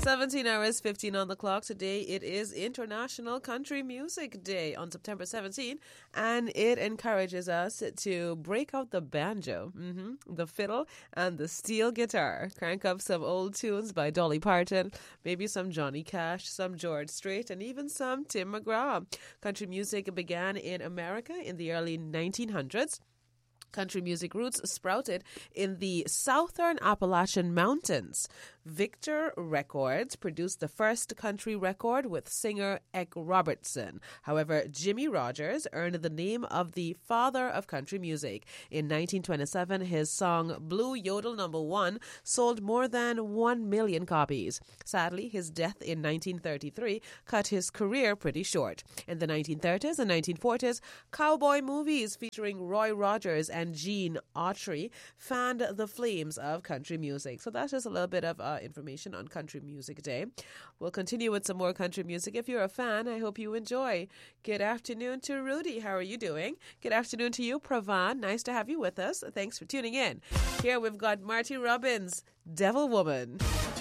17 hours, 15 on the clock. Today it is International Country Music Day on September 17, and it encourages us to break out the banjo, the fiddle, and the steel guitar. Crank up some old tunes by Dolly Parton, maybe some Johnny Cash, some George Strait, and even some Tim McGraw. Country music began in America in the early 1900s. Country music roots sprouted in the southern Appalachian Mountains. Victor Records produced the first country record with singer Eck Robertson. However, Jimmie Rodgers earned the name of the father of country music. In 1927, his song Blue Yodel No. 1 sold more than 1 million copies. Sadly, his death in 1933 cut his career pretty short. In the 1930s and 1940s, cowboy movies featuring Roy Rogers and Gene Autry fanned the flames of country music. So that's just a little bit of information on Country Music Day. We'll continue with some more country music. If you're a fan, I hope you enjoy. Good afternoon to Rudy. How are you doing? Good afternoon to you, Pravan. Nice to have you with us. Thanks for tuning in. Here we've got Marty Robbins, Devil Woman.